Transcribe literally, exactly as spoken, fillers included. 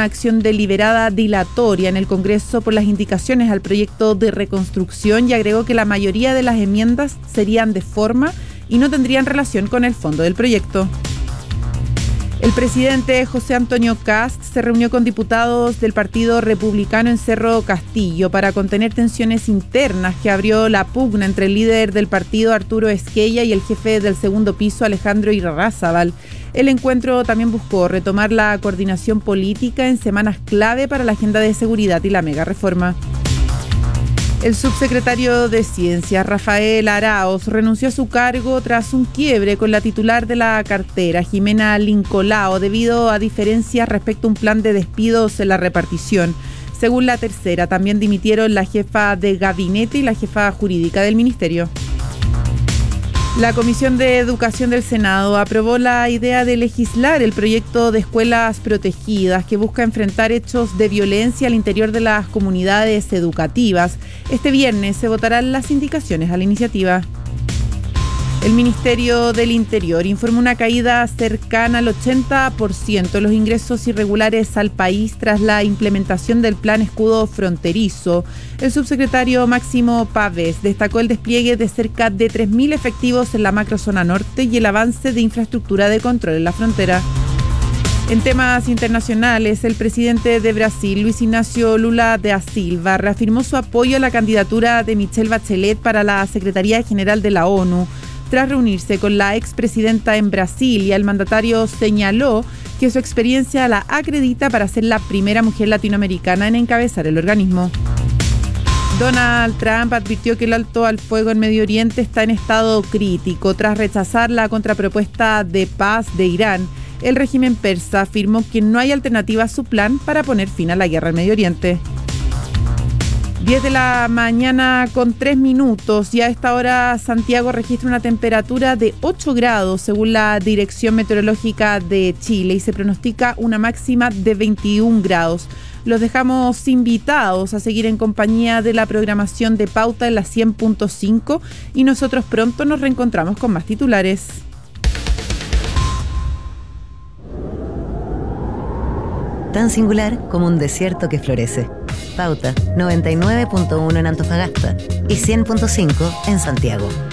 una acción deliberada dilatoria en el Congreso por las indicaciones al proyecto de reconstrucción y agregó que la mayoría de las enmiendas serían de forma y no tendrían relación con el fondo del proyecto. El presidente José Antonio Kast se reunió con diputados del Partido Republicano en Cerro Castillo para contener tensiones internas que abrió la pugna entre el líder del partido Arturo Esquella y el jefe del segundo piso Alejandro Irarrázaval. El encuentro también buscó retomar la coordinación política en semanas clave para la agenda de seguridad y la mega reforma. El subsecretario de Ciencias, Rafael Araoz, renunció a su cargo tras un quiebre con la titular de la cartera, Jimena Lincolao, debido a diferencias respecto a un plan de despidos en la repartición. Según La Tercera, también dimitieron la jefa de gabinete y la jefa jurídica del ministerio. La Comisión de Educación del Senado aprobó la idea de legislar el proyecto de escuelas protegidas que busca enfrentar hechos de violencia al interior de las comunidades educativas. Este viernes se votarán las indicaciones a la iniciativa. El Ministerio del Interior informó una caída cercana al ochenta por ciento de los ingresos irregulares al país tras la implementación del Plan Escudo Fronterizo. El subsecretario Máximo Pavés destacó el despliegue de cerca de tres mil efectivos en la macrozona norte y el avance de infraestructura de control en la frontera. En temas internacionales, el presidente de Brasil, Luis Ignacio Lula da Silva, reafirmó su apoyo a la candidatura de Michelle Bachelet para la Secretaría General de la ONU. Tras reunirse con la expresidenta en Brasilia, el mandatario señaló que su experiencia la acredita para ser la primera mujer latinoamericana en encabezar el organismo. Donald Trump advirtió que el alto al fuego en Medio Oriente está en estado crítico. Tras rechazar la contrapropuesta de paz de Irán, el régimen persa afirmó que no hay alternativa a su plan para poner fin a la guerra en Medio Oriente. diez de la mañana con tres minutos y a esta hora Santiago registra una temperatura de ocho grados según la Dirección Meteorológica de Chile y se pronostica una máxima de veintiún grados. Los dejamos invitados a seguir en compañía de la programación de Pauta en la cien punto cinco y nosotros pronto nos reencontramos con más titulares. Tan singular como un desierto que florece. Pauta noventa y nueve punto uno en Antofagasta y cien punto cinco en Santiago.